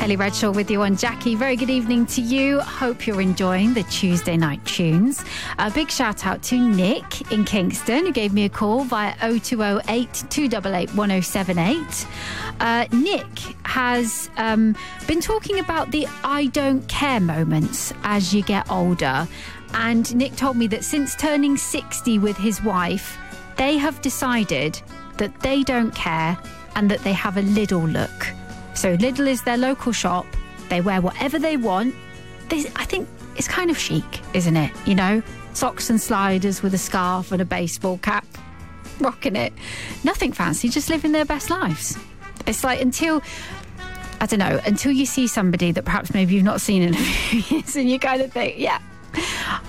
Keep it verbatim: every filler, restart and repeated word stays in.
Ellie Redshaw with you on Jackie. Very good evening to you. Hope you're enjoying the Tuesday night tunes. A big shout out to Nick in Kingston, who gave me a call via oh two oh eight, two eight eight, one oh seven eight. Uh, Nick has um, been talking about the I don't care moments as you get older. And Nick told me that since turning sixty with his wife, they have decided that they don't care and that they have a Lidl look. So Lidl is their local shop. They wear whatever they want. They, I think it's kind of chic, isn't it? You know, socks and sliders with a scarf and a baseball cap, rocking it. Nothing fancy, just living their best lives. It's like until, I don't know, until you see somebody that perhaps maybe you've not seen in a few years and you kind of think, yeah,